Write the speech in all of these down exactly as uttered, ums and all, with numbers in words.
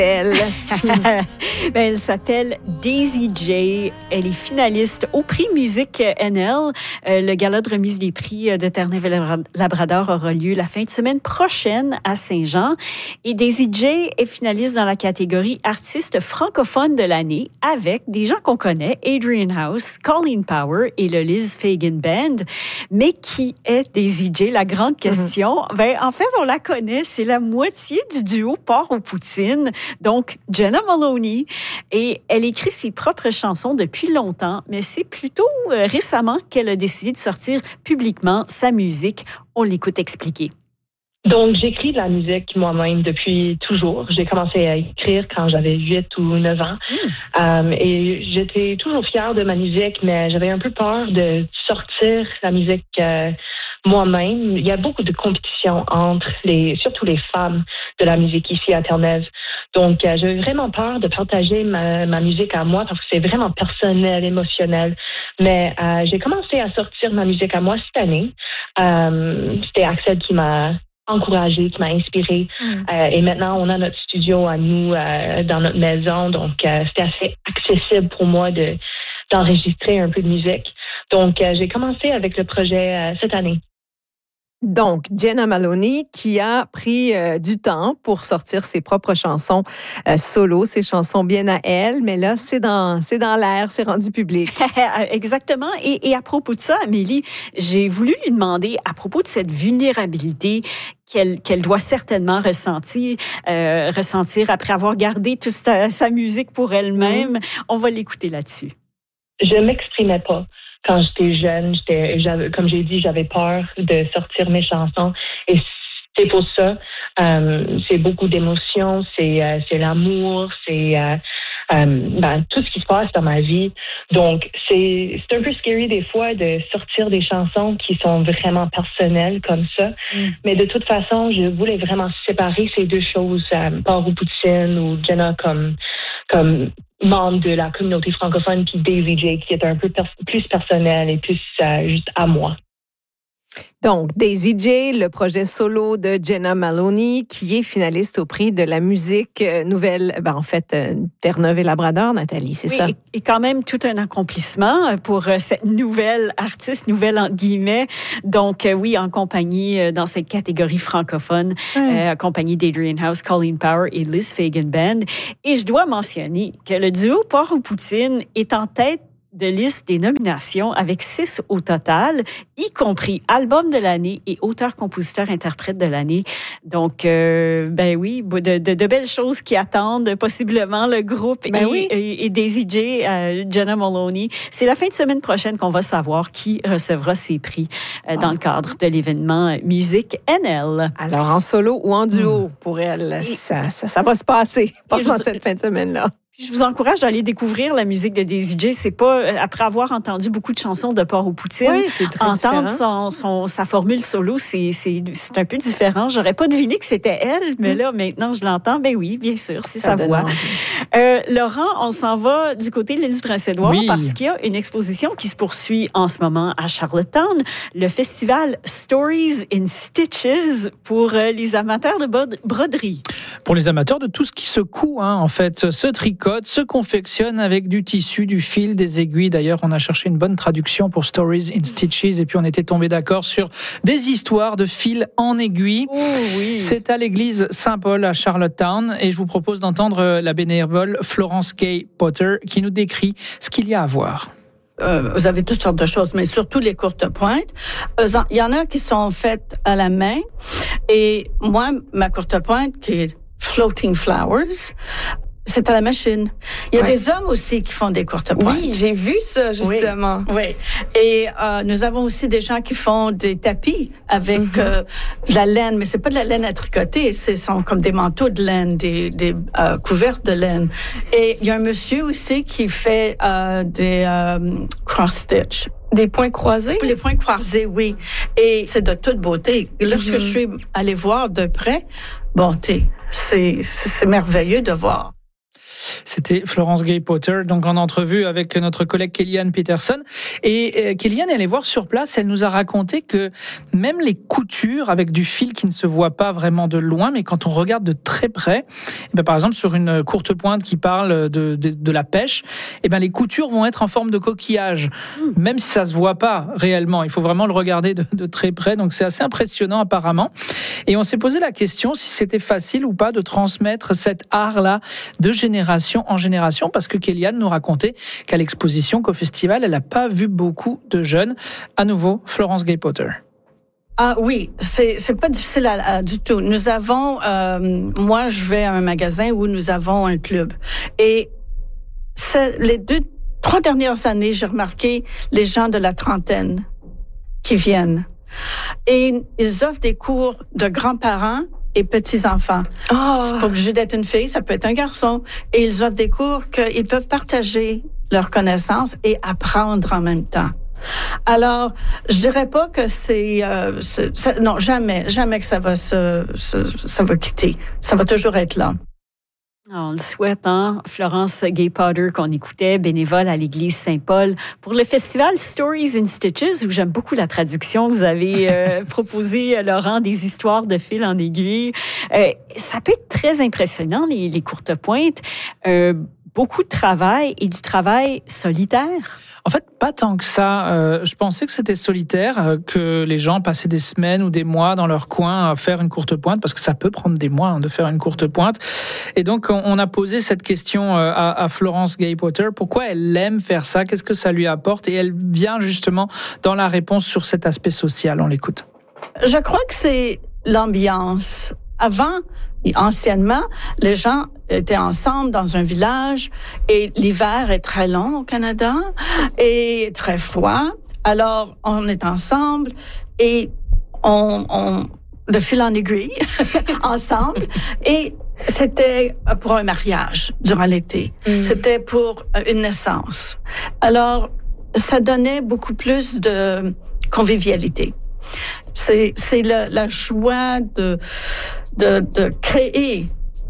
Elle, ben, elle s'appelle Daisy J. Elle est finaliste au prix Musique N L. Euh, le gala de remise des prix de Terre-Neuve-Labrador aura lieu la fin de semaine prochaine à Saint-Jean. Et Daisy J est finaliste dans la catégorie artiste francophone de l'année avec des gens qu'on connaît, Adrian House, Colleen Power et le Liz Fagan Band. Mais qui est Daisy J? La grande question. Mm-hmm. Ben, en fait, on la connaît. C'est la moitié du duo Porc aux Poutines. Donc, Jenna Maloney, et elle écrit ses propres chansons depuis longtemps, mais c'est plutôt euh, récemment qu'elle a décidé de sortir publiquement sa musique. On l'écoute expliquer. Donc, j'écris de la musique moi-même depuis toujours. J'ai commencé à écrire quand j'avais huit ou neuf ans. Mm. Um, et j'étais toujours fière de ma musique, mais j'avais un peu peur de sortir la musique euh, moi-même. Il y a beaucoup de compétition entre les, surtout les femmes de la musique ici à Terre-Neuve. Donc, euh, j'avais vraiment peur de partager ma, ma musique à moi parce que c'est vraiment personnel, émotionnel. Mais euh, j'ai commencé à sortir ma musique à moi cette année. Euh, c'était Axel qui m'a encouragé, qui m'a inspiré. Mm. Euh, et maintenant, on a notre studio à nous euh, dans notre maison. Donc, euh, c'était assez accessible pour moi de d'enregistrer un peu de musique. Donc, euh, j'ai commencé avec le projet euh, cette année. Donc, Jenna Maloney qui a pris euh, du temps pour sortir ses propres chansons euh, solo, ses chansons bien à elle, mais là, c'est dans, c'est dans l'air, c'est rendu public. Exactement. Et, et à propos de ça, Amélie, j'ai voulu lui demander, à propos de cette vulnérabilité qu'elle, qu'elle doit certainement ressentir, euh, ressentir après avoir gardé toute sa, sa musique pour elle-même. Mmh. On va l'écouter là-dessus. Je m'exprimais pas. Quand j'étais jeune, j'étais, j'avais, comme j'ai dit, j'avais peur de sortir mes chansons. Et c'est pour ça. Euh, c'est beaucoup d'émotions, c'est, euh, c'est l'amour, c'est euh, euh, ben, tout ce qui se passe dans ma vie. Donc, c'est, c'est un peu scary des fois de sortir des chansons qui sont vraiment personnelles comme ça. Mm. Mais de toute façon, je voulais vraiment séparer ces deux choses, euh, Porc aux Poutines ou Jenna comme comme membre de la communauté francophone, puis Daisy J, qui est un peu pers- plus personnel et plus euh, juste à moi. Donc, Daisy J, le projet solo de Jenna Maloney, qui est finaliste au prix de la musique nouvelle, ben en fait, euh, Terre-Neuve et Labrador, Nathalie, c'est oui, ça? Et, et quand même tout un accomplissement pour euh, cette nouvelle artiste, nouvelle entre guillemets. Donc, euh, oui, en compagnie, euh, dans cette catégorie francophone, mm. euh, accompagnée d'Adrian House, Colleen Power et Liz Fagan Band. Et je dois mentionner que le duo Porc aux Poutines est en tête de liste des nominations avec six au total, y compris album de l'année et auteur-compositeur-interprète de l'année. Donc, euh, ben oui, de, de, de belles choses qui attendent possiblement le groupe ben et, oui. et, et Daisy J, euh, Jenna Maloney. C'est la fin de semaine prochaine qu'on va savoir qui recevra ces prix euh, dans ah. le cadre de l'événement Musique N L. Alors, en solo ou en duo mmh. pour elle, et, ça, ça, ça va se passer pendant je, cette fin de semaine-là. Je vous encourage d'aller découvrir la musique de Daisy J. C'est pas, après avoir entendu beaucoup de chansons de Porc aux Poutines, oui, c'est très entendre son, son, sa formule solo, c'est, c'est, c'est un peu différent. J'aurais pas deviné que c'était elle, mais là, maintenant, je l'entends. Ben oui, bien sûr, c'est ça sa voix. Euh, Laurent, on s'en va du côté de l'île du Prince-Édouard oui. parce qu'il y a une exposition qui se poursuit en ce moment à Charlottetown, le festival Stories in Stitches pour les amateurs de broderie. Pour les amateurs de tout ce qui se coud, hein, en fait, ce tricot se confectionne avec du tissu, du fil, des aiguilles. D'ailleurs, on a cherché une bonne traduction pour Stories in Stitches et puis on était tombé d'accord sur des histoires de fil en aiguille. Oh, oui. C'est à l'église Saint-Paul à Charlottetown et je vous propose d'entendre la bénévole Florence Kay Potter qui nous décrit ce qu'il y a à voir. Euh, vous avez toutes sortes de choses, mais surtout les courtes pointes. Il y en a qui sont faites à la main et moi, ma courte pointe qui est Floating Flowers, c'est à la machine. Il y a ouais. des hommes aussi qui font des courtes pointes. Oui, j'ai vu ça, justement. Oui, oui. Et euh, nous avons aussi des gens qui font des tapis avec mm-hmm. euh, de la laine, mais c'est pas de la laine à tricoter, ce sont comme des manteaux de laine, des, des euh, couvertes de laine. Et il y a un monsieur aussi qui fait euh, des euh, cross-stitch. Des points croisés? Les points croisés, oui. Et c'est de toute beauté. Lorsque mm-hmm. je suis allée voir de près, bonté, c'est, c'est, c'est merveilleux de voir. C'était Florence Gay Potter, donc en entrevue avec notre collègue Kellyanne Peterson. Et euh, Kellyanne est allée voir sur place, elle nous a raconté que même les coutures avec du fil qui ne se voit pas vraiment de loin, mais quand on regarde de très près, eh bien, par exemple sur une courte pointe qui parle de, de, de la pêche, eh bien, les coutures vont être en forme de coquillage, mmh. même si ça se voit pas réellement. Il faut vraiment le regarder de, de très près, donc c'est assez impressionnant apparemment. Et on s'est posé la question si c'était facile ou pas de transmettre cet art-là de génération en génération, parce que Kellyanne nous racontait qu'à l'exposition, qu'au festival, elle n'a pas vu beaucoup de jeunes. À nouveau, Florence Gay Potter. Ah oui, c'est c'est pas difficile à, à, du tout. Nous avons, euh, moi, je vais à un magasin où nous avons un club. Et c'est, les deux, trois dernières années, j'ai remarqué les gens de la trentaine qui viennent. Et ils offrent des cours de grands-parents et petits-enfants. Oh. C'est pas obligé d'être une fille, ça peut être un garçon. Et ils offrent des cours qu'ils peuvent partager leurs connaissances et apprendre en même temps. Alors, je dirais pas que c'est, euh, c'est, c'est non, jamais, jamais que ça va se, se, ça va quitter. Ça va toujours être là. On le souhaite, hein? Florence Gay Potter qu'on écoutait, bénévole à l'église Saint-Paul pour le festival Stories in Stitches, où j'aime beaucoup la traduction. Vous avez euh, proposé, Laurent, des histoires de fil en aiguille. Euh, ça peut être très impressionnant, les, les courtes pointes. Euh, beaucoup de travail et du travail solitaire. En fait, pas tant que ça. Euh, je pensais que c'était solitaire, euh, que les gens passaient des semaines ou des mois dans leur coin à faire une courte pointe, parce que ça peut prendre des mois hein, de faire une courte pointe. Et donc, on, on a posé cette question euh, à, à Florence Gay Potter. Pourquoi elle aime faire ça? Qu'est-ce que ça lui apporte? Et elle vient justement dans la réponse sur cet aspect social. On l'écoute. Je crois que c'est l'ambiance. Avant, anciennement, les gens étaient ensemble dans un village et l'hiver est très long au Canada et très froid. Alors, on est ensemble et on, on de fil en aiguille ensemble et c'était pour un mariage durant l'été. Mm. C'était pour une naissance. Alors, ça donnait beaucoup plus de convivialité. C'est, c'est le, la joie de, de, de créer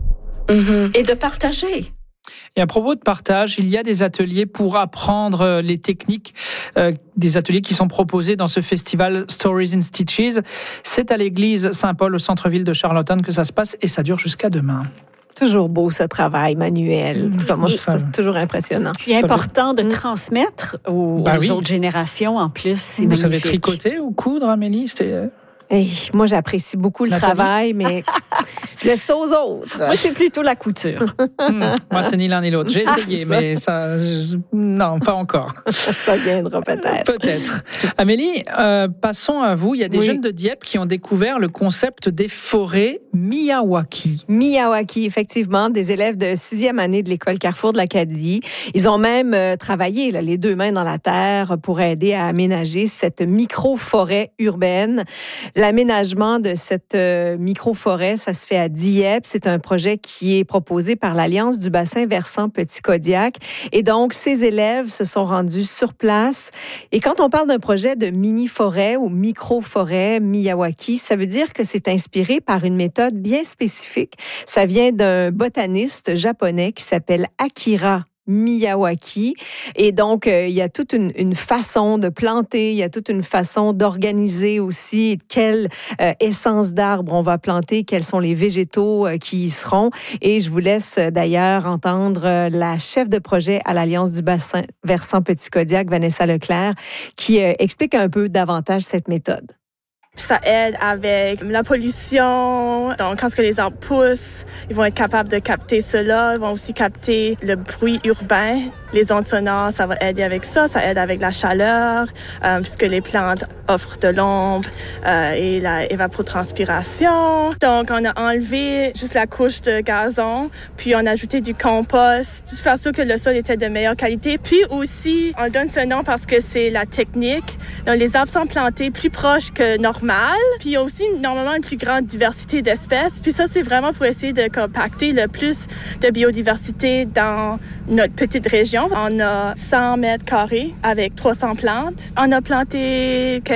mm-hmm. et de partager. Et à propos de partage, il y a des ateliers pour apprendre les techniques, euh, des ateliers qui sont proposés dans ce festival Stories in Stitches. C'est à l'église Saint-Paul, au centre-ville de Charlottetown, que ça se passe et ça dure jusqu'à demain. Toujours beau ce travail manuel. Moi, c'est toujours impressionnant. Puis important de transmettre aux, bah aux oui. autres générations en plus. C'est Vous magnifique. savez tricoter ou coudre, Amélie? C'était... Hey, moi, j'apprécie beaucoup le Nathalie? travail, mais je laisse ça aux autres. Moi, c'est plutôt la couture. mmh, moi, c'est ni l'un ni l'autre. J'ai essayé, ah, ça. mais ça... Je, non, pas encore. Ça viendra peut-être. Peut-être. Amélie, euh, passons à vous. Il y a des oui. jeunes de Dieppe qui ont découvert le concept des forêts Miyawaki. Miyawaki, effectivement, des élèves de sixième année de l'école Carrefour de l'Acadie. Ils ont même euh, travaillé là, les deux mains dans la terre pour aider à aménager cette micro-forêt urbaine. L'aménagement de cette euh, micro-forêt, ça se fait à Dieppe. C'est un projet qui est proposé par l'Alliance du bassin versant Petit-Kodiak. Et donc, ces élèves se sont rendus sur place. Et quand on parle d'un projet de mini-forêt ou micro-forêt Miyawaki, ça veut dire que c'est inspiré par une méthode bien spécifique. Ça vient d'un botaniste japonais qui s'appelle Akira Miyawaki. Et donc, euh, il y a toute une, une façon de planter, il y a toute une façon d'organiser aussi quelle euh, essence d'arbre on va planter, quels sont les végétaux euh, qui y seront. Et je vous laisse euh, d'ailleurs entendre euh, la chef de projet à l'Alliance du bassin versant Petit-Kodiak, Vanessa Leclerc, qui euh, explique un peu davantage cette méthode. Ça aide avec la pollution. Donc, quand les arbres poussent, ils vont être capables de capter cela. Ils vont aussi capter le bruit urbain. Les ondes sonores, ça va aider avec ça. Ça aide avec la chaleur, euh, puisque les plantes offrent de l'ombre euh, et la évapotranspiration. Donc, on a enlevé juste la couche de gazon, puis on a ajouté du compost, juste faire sûr que le sol était de meilleure qualité. Puis aussi, on donne ce nom parce que c'est la technique. Donc, les arbres sont plantés plus proches que normal. Puis il y a aussi normalement une plus grande diversité d'espèces. Puis ça, c'est vraiment pour essayer de compacter le plus de biodiversité dans notre petite région. On a cent mètres carrés avec trois cents plantes. On a planté quelques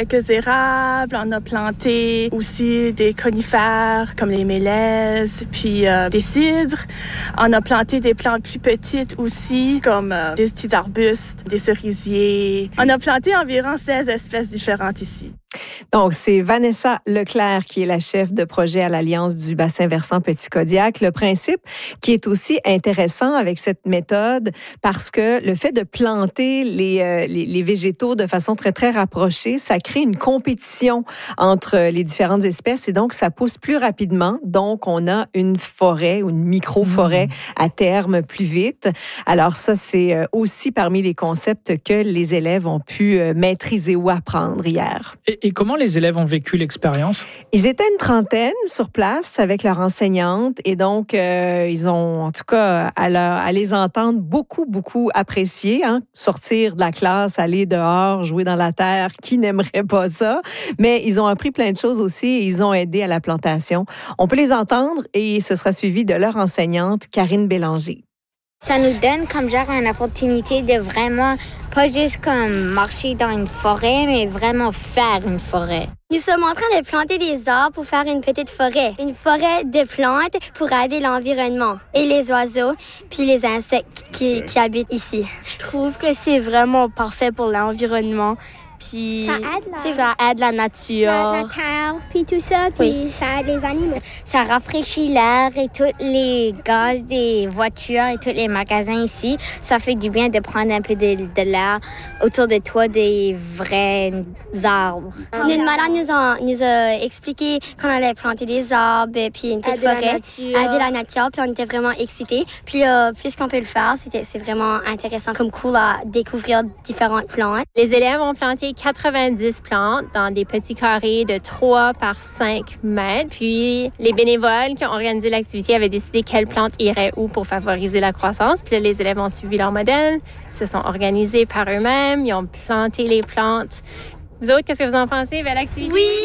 quelques érables, on a planté aussi des conifères comme les mélèzes, puis euh, des cidres. On a planté des plantes plus petites aussi, comme euh, des petits arbustes, des cerisiers. On a planté environ seize espèces différentes ici. Donc, c'est Vanessa Leclerc qui est la chef de projet à l'Alliance du bassin versant Petit-Kodiak. Le principe qui est aussi intéressant avec cette méthode, parce que le fait de planter les, euh, les, les végétaux de façon très, très rapprochée, ça crée une compétition entre les différentes espèces et donc ça pousse plus rapidement. Donc, on a une forêt ou une micro-forêt mmh. à terme plus vite. Alors ça, c'est aussi parmi les concepts que les élèves ont pu maîtriser ou apprendre hier. Et Et comment les élèves ont vécu l'expérience? Ils étaient une trentaine sur place avec leur enseignante et donc euh, ils ont, en tout cas, à, leur, à les entendre, beaucoup, beaucoup apprécié. Hein? Sortir de la classe, aller dehors, jouer dans la terre, qui n'aimerait pas ça? Mais ils ont appris plein de choses aussi et ils ont aidé à la plantation. On peut les entendre et ce sera suivi de leur enseignante, Karine Bélanger. Ça nous donne comme genre une opportunité de vraiment, pas juste comme marcher dans une forêt, mais vraiment faire une forêt. Nous sommes en train de planter des arbres pour faire une petite forêt. Une forêt de plantes pour aider l'environnement et les oiseaux, puis les insectes qui, qui habitent ici. Je trouve que c'est vraiment parfait pour l'environnement. Puis ça aide la, ça aide la nature. La, la terre, puis tout ça, puis oui. ça aide les animaux. Ça rafraîchit l'air et tous les gaz des voitures et tous les magasins ici. Ça fait du bien de prendre un peu de, de l'air autour de toi, des vrais arbres. Notre madame nous a, nous a expliqué qu'on allait planter des arbres, puis une petite aider forêt, la aider la nature, puis on était vraiment excités. Puis euh, puisqu'on peut le faire, c'était, c'est vraiment intéressant, comme cool à découvrir différentes plantes. Les élèves ont planté quatre-vingt-dix plantes dans des petits carrés de trois par cinq mètres. Puis, les bénévoles qui ont organisé l'activité avaient décidé quelles plantes iraient où pour favoriser la croissance. Puis là, les élèves ont suivi leur modèle, se sont organisés par eux-mêmes, ils ont planté les plantes. Vous autres, qu'est-ce que vous en pensez? Belle activité? Oui!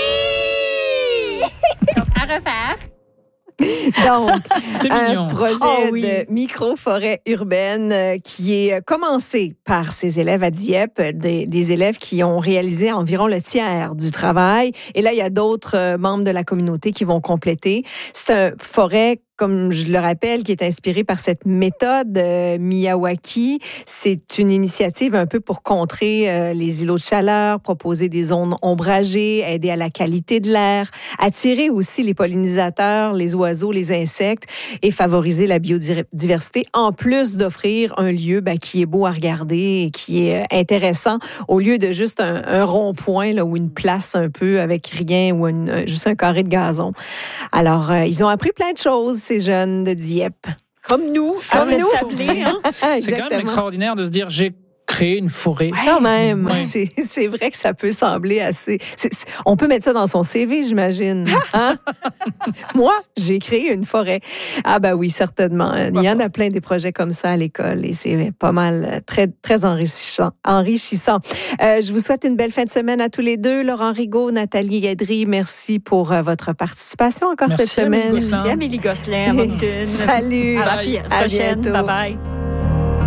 Oui! Donc, à refaire. Donc, un projet oh, oui. de micro-forêt urbaine euh, qui est commencé par ces élèves à Dieppe, des, des élèves qui ont réalisé environ le tiers du travail. Et là, il y a d'autres euh, membres de la communauté qui vont compléter. C'est un forêt, comme je le rappelle, qui est inspiré par cette méthode euh, Miyawaki. C'est une initiative un peu pour contrer euh, les îlots de chaleur, proposer des zones ombragées, aider à la qualité de l'air, attirer aussi les pollinisateurs, les oiseaux, les insectes et favoriser la biodiversité, en plus d'offrir un lieu ben, qui est beau à regarder et qui est intéressant, au lieu de juste un, un rond-point là, ou une place un peu avec rien ou une, juste un carré de gazon. Alors, euh, ils ont appris plein de choses, ces jeunes de Dieppe. Comme nous, à Comme cette nous. tablée. Hein? C'est quand même extraordinaire de se dire, j'ai créé une forêt. Ouais, quand même, ouais. c'est, c'est vrai que ça peut sembler assez... C'est, c'est, on peut mettre ça dans son C V, j'imagine. Hein? Moi, j'ai créé une forêt. Ah ben oui, certainement. Il y en a plein des projets comme ça à l'école et c'est pas mal, très, très enrichissant. enrichissant. Euh, je vous souhaite une belle fin de semaine à tous les deux. Laurent Rigaud, Nathalie Guedry, merci pour euh, votre participation encore merci cette semaine. Merci Amélie Gosselin à Moncton. Salut. À la à prochaine. bientôt. Bye bye.